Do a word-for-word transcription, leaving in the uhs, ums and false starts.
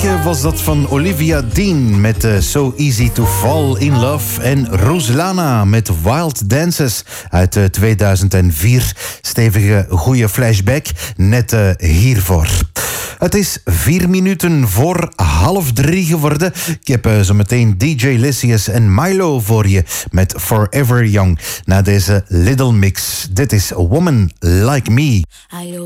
weken was dat van Olivia Dean met uh, So Easy to Fall in Love. En Ruslana met Wild Dances uit uh, tweeduizend vier. Stevige, goede flashback, net uh, hiervoor. Het is vier minuten voor half drie geworden. Ik heb uh, zo meteen D J Lysius en Milo voor je met Forever Young. Na deze Little Mix. Dit is A Woman Like Me.